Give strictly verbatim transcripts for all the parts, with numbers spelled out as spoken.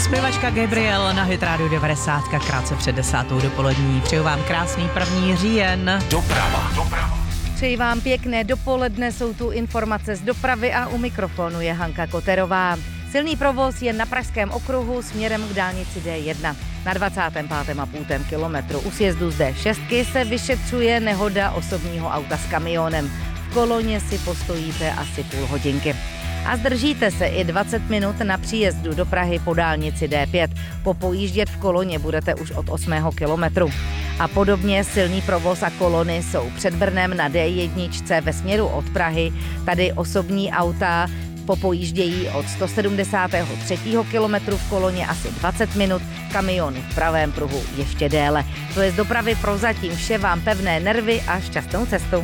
Zpěvačka Gabriel na Hit Radio devadesát, krátce před desátou dopolední. Přeju vám krásný první říjen. Doprava. Doprava. Přeji vám pěkné dopoledne, jsou tu informace z dopravy a u mikrofonu je Hanka Koterová. Silný provoz je na Pražském okruhu směrem k dálnici D jedna. Na dvacátém pátém a půl kilometru u sjezdu z D šest se vyšetřuje nehoda osobního auta s kamionem. V koloně si postojíte asi půl hodinky. A zdržíte se i dvacet minut na příjezdu do Prahy po dálnici D pět. Popojíždět v koloně budete už od osmého kilometru. A podobně silný provoz a kolony jsou před Brnem na D jedna ve směru od Prahy. Tady osobní auta popojíždějí od sto sedmdesátého třetího kilometru v koloně asi dvacet minut, kamiony v pravém pruhu ještě déle. To je z dopravy prozatím vše, vám pevné nervy a šťastnou cestu.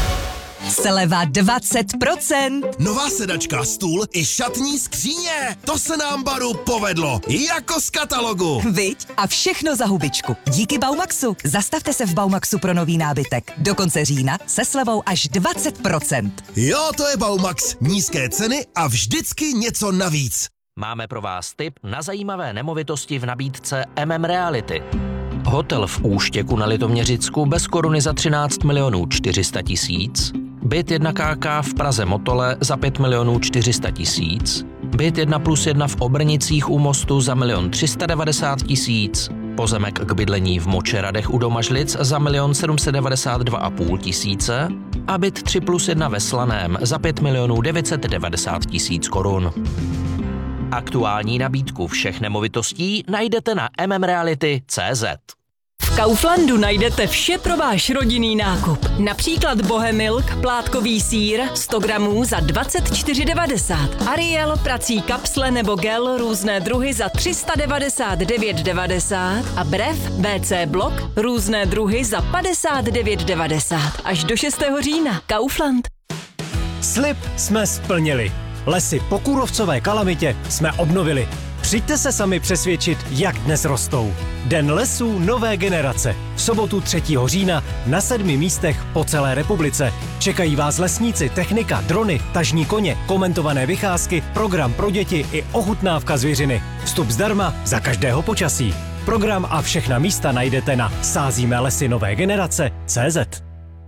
Sleva dvacet procent. Nová sedačka, stůl i šatní skříně. To se nám, Baru, povedlo. Jako z katalogu. Viď? A všechno za hubičku. Díky Baumaxu. Zastavte se v Baumaxu pro nový nábytek. Do konce října se slevou až dvacet procent. Jo, to je Baumax. Nízké ceny a vždycky něco navíc. Máme pro vás tip na zajímavé nemovitosti v nabídce M M Reality. Hotel v Úštěku na Litoměřicku bez koruny za třináct milionů čtyři sta tisíc. Byt jedna ká ká v Praze Motole za pět milionů čtyři sta tisíc. Byt jedna plus jedna v Obrnicích u Mostu za milion tři sta devadesát tisíc. Pozemek k bydlení v Močeradech u Domažlic za milion sedm set devadesát dva a půl tisíce. A byt tři plus jedna ve Slaném za pět milionů devět set devadesát tisíc korun. Aktuální nabídku všech nemovitostí najdete na m m reality tečka cé zet. V Kauflandu najdete vše pro váš rodinný nákup. Například Bohemilk, plátkový sýr, sto gramů za dvacet čtyři devadesát. Ariel, prací kapsle nebo gel, různé druhy za tři sta devadesát devět devadesát. A Brev, bé cé blok, různé druhy za padesát devět devadesát. Až do šestého října. Kaufland. Slib jsme splnili. Lesy po kůrovcové kalamitě jsme obnovili. Přijďte se sami přesvědčit, jak dnes rostou. Den lesů nové generace. V sobotu třetího října na sedmi místech po celé republice. Čekají vás lesníci, technika, drony, tažní koně, komentované vycházky, program pro děti i ochutnávka zvěřiny. Vstup zdarma za každého počasí. Program a všechna místa najdete na sázíme lesy nové generace tečka cé zet.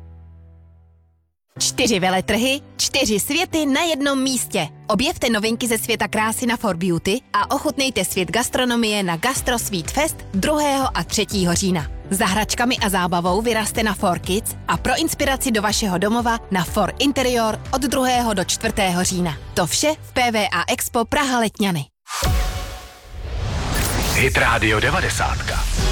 Čtyři veletrhy, čtyři světy na jednom místě. Objevte novinky ze světa krásy na For Beauty a ochutnejte svět gastronomie na Gastro Sweet Fest druhého a třetího října. Za hračkami a zábavou vyrazte na For Kids a pro inspiraci do vašeho domova na For Interior od druhého do čtvrtého října. To vše v P V A Expo Praha Letňany. Hit Radio devadesát.